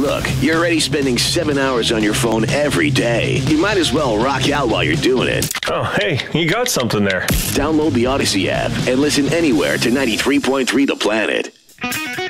Look, you're already spending 7 hours on your phone every day. You might as well rock out while you're doing it. Oh, hey, you got something there. Download the Odyssey app and listen anywhere to 93.3 The Planet.